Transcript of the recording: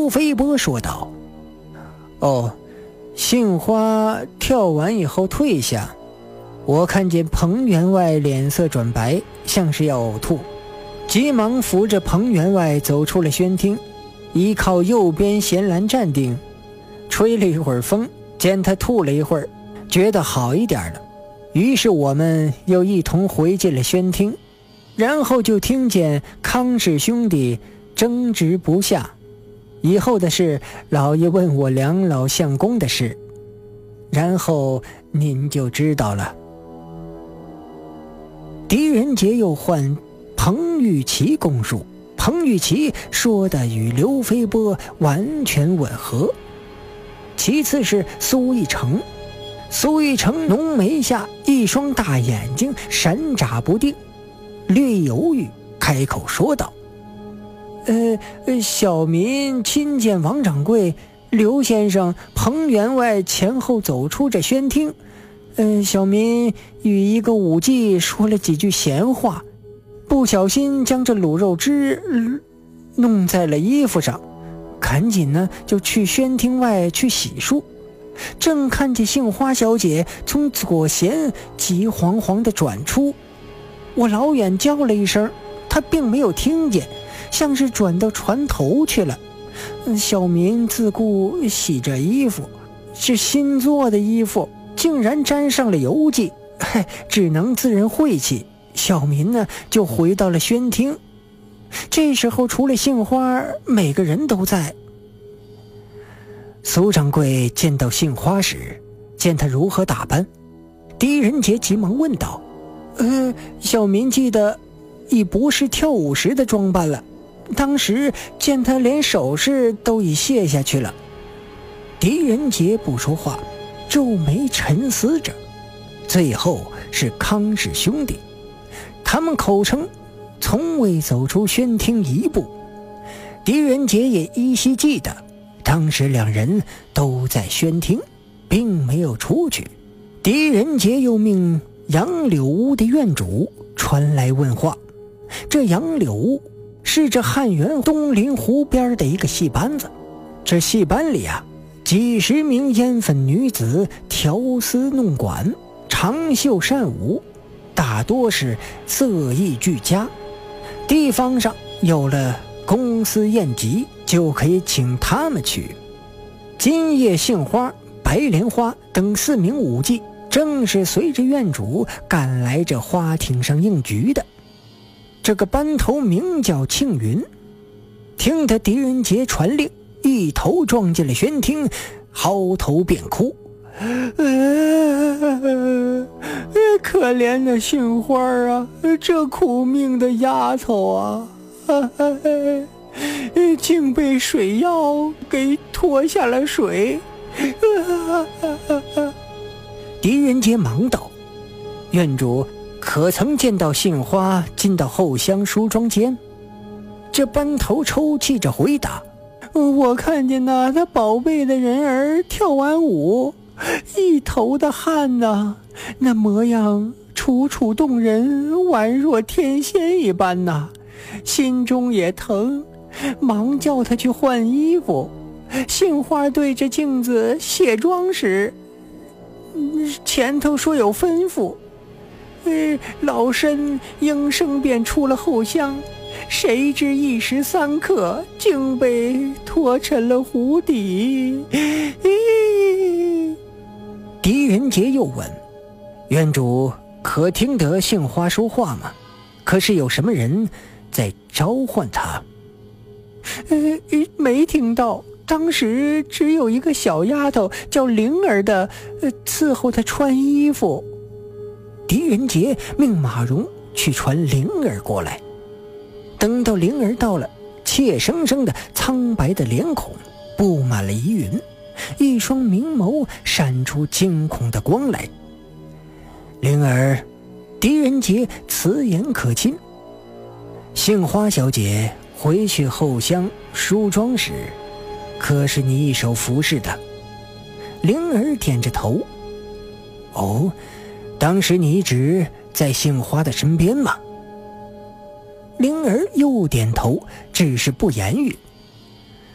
刘飞波说道：“哦，杏花跳完以后退下，我看见彭员外脸色转白，像是要呕吐，急忙扶着彭员外走出了轩厅，依靠右边闲栏站定，吹了一会儿风，见他吐了一会儿，觉得好一点了，于是我们又一同回进了轩厅，然后就听见康氏兄弟争执不下。以后的事，老爷问我两老相公的事，然后您就知道了。”狄仁杰又唤彭玉琪供述，彭玉琪说的与刘飞波完全吻合。其次是苏一成，苏一成浓眉下一双大眼睛闪眨不定，略犹豫，开口说道：“小民亲见王掌柜、刘先生、彭员外前后走出这轩厅，小民与一个武妓说了几句闲话，不小心将这卤肉汁弄在了衣服上，赶紧呢就去轩厅外去洗漱，正看见杏花小姐从左弦急惶惶地转出，我老远叫了一声，她并没有听见，像是转到船头去了。小民自顾洗着衣服，是新做的衣服，竟然沾上了油迹，只能自认晦气。小民呢就回到了轩厅，这时候除了杏花，每个人都在。苏掌柜见到杏花时，见她如何打扮，狄仁杰急忙问道：“小民记得已不是跳舞时的装扮了，当时见她连首饰都已卸下去了。”狄仁杰不说话，皱眉沉思着。最后是康氏兄弟，他们口称从未走出轩厅一步。狄仁杰也依稀记得，当时两人都在轩厅，并没有出去。狄仁杰又命杨柳屋的院主传来问话。这杨柳屋是这汉源东临湖边的一个戏班子，这戏班里几十名烟粉女子调丝弄管，长袖善舞，大多是色艺俱佳。地方上有了公司宴集，就可以请他们去。今夜杏花、白莲花等4名舞妓，正是随着院主赶来这花厅上应局的。这个班头名叫庆云，听得狄仁杰传令，一头撞进了轩厅，嚎头便哭。可怜的杏花啊，这苦命的丫头啊，竟被水妖给拖下了水。狄仁杰忙道：“院主可曾见到杏花进到后厢梳妆间？”这班头抽泣着回答：“我看见他宝贝的人儿跳完舞，一头的汗呐，那模样楚楚动人，宛若天仙一般呐，心中也疼，忙叫他去换衣服。杏花对着镜子卸妆时，前头说有吩咐，老身应声便出了后厢，谁知一时3刻，竟被拖沉了湖底。”狄仁杰又问：“院主可听得杏花说话吗？可是有什么人在召唤他？”没听到，当时只有一个小丫头叫灵儿的伺候她穿衣服。狄仁杰命马蓉去传灵儿过来。等到灵儿到了，怯生生的苍白的脸孔布满了疑云，一双明眸闪出惊恐的光来。灵儿，狄仁杰慈言可亲。杏花小姐回去后厢梳妆时，可是你一手服侍的？灵儿点着头。哦，当时你一直在杏花的身边吗？灵儿又点头，只是不言语。